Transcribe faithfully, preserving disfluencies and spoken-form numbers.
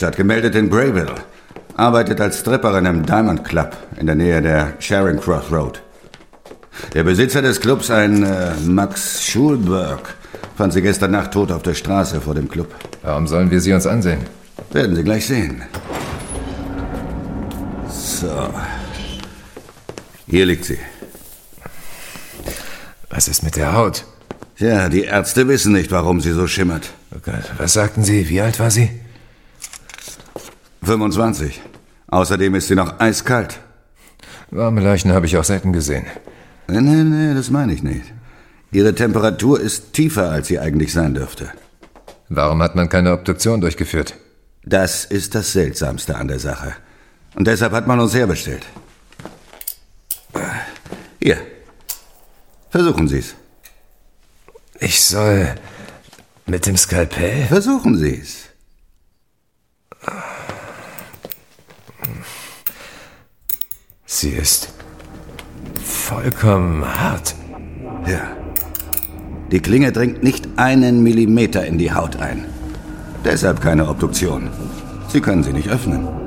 Stadt, gemeldet in Grayville. Arbeitet als Stripperin im Diamond Club in der Nähe der Charing Cross Road. Der Besitzer des Clubs, ein äh, Max Schulberg, fand sie gestern Nacht tot auf der Straße vor dem Club. Warum sollen wir sie uns ansehen? Werden Sie gleich sehen. So. Hier liegt sie. Was ist mit der Haut? Ja, die Ärzte wissen nicht, warum sie so schimmert. Oh Gott, was sagten Sie? Wie alt war sie? fünfundzwanzig. Außerdem ist sie noch eiskalt. Warme Leichen habe ich auch selten gesehen. Nee, nee, nee, das meine ich nicht. Ihre Temperatur ist tiefer, als sie eigentlich sein dürfte. Warum hat man keine Obduktion durchgeführt? Das ist das Seltsamste an der Sache. Und deshalb hat man uns herbestellt. Hier. Versuchen Sie es. Ich soll mit dem Skalpell? Versuchen Sie es. Sie ist vollkommen hart. Ja. Die Klinge dringt nicht einen Millimeter in die Haut ein. Deshalb keine Obduktion. Sie können sie nicht öffnen.